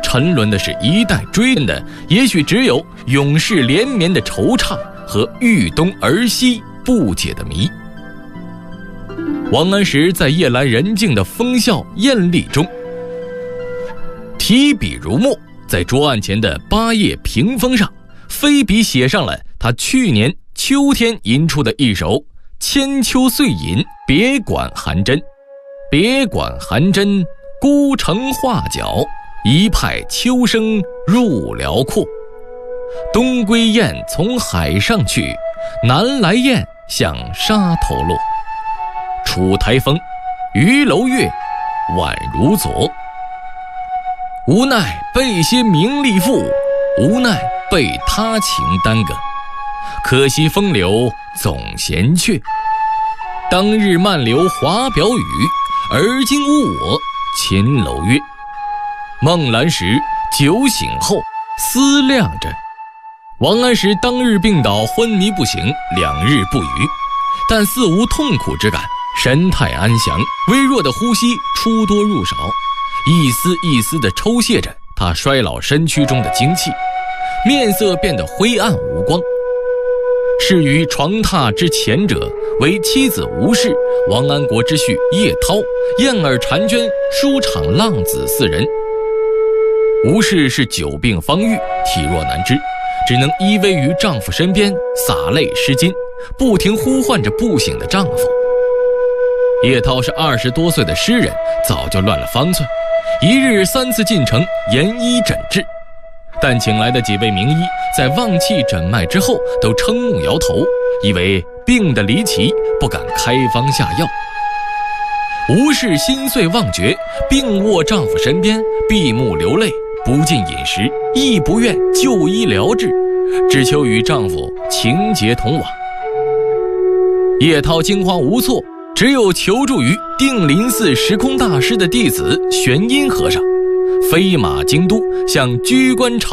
沉沦的是一代追认的，也许只有永世连绵的惆怅和豫东儿媳不解的谜。王安石在夜阑人静的风笑艳丽中，提笔如墨，在桌案前的8页屏风上，飞笔写上了他去年秋天吟出的一首《千秋岁吟》，别管寒针。别管寒针，孤城画角，一派秋声入辽阔。东归雁从海上去，南来雁向沙头落。楚台风，鱼楼月，宛如昨。无奈被些名利负，无奈被他情耽搁。可惜风流总嫌却，当日漫流华表语，而今误我秦楼月。梦阑时，酒醒后，思量着。王安石当日病倒，昏迷不醒，2日不语，但似无痛苦之感，神态安详，微弱的呼吸出多入少，一丝一丝地抽泄着他衰老身躯中的精气，面色变得灰暗无光。至于床榻之前者，为妻子吴氏、王安国之婿叶涛、燕儿婵娟、书场浪子4人。吴氏是久病方愈，体弱难支，只能依偎于丈夫身边，洒泪施金，不停呼唤着不醒的丈夫。叶涛是20多岁的诗人，早就乱了方寸，一日3次进城研医诊治，但请来的几位名医在望气诊脉之后都瞠目摇头，以为病得离奇，不敢开方下药。吴氏心碎忘觉，病卧丈夫身边，闭目流泪，不进饮食，亦不愿就医疗治，只求与丈夫情结同往。叶涛惊慌无措，只有求助于定林寺时空大师的弟子玄阴和尚，飞马京都，向居官朝